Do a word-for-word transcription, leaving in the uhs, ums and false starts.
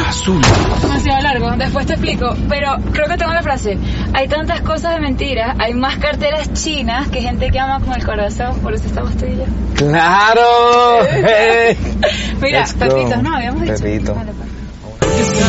azul. Demasiado largo, después te explico. Pero creo que tengo la frase. Hay tantas cosas de mentira, hay más carteras chinas que gente que ama con el corazón, por eso estamos tú y yo. ¡Claro! Mira, Let's go. Pepitos, ¿no? Habíamos dicho. Pepito. Vale, pues.